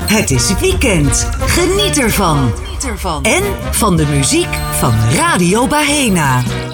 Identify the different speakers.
Speaker 1: Het is weekend. Geniet ervan. En van de muziek van Radio Bahena.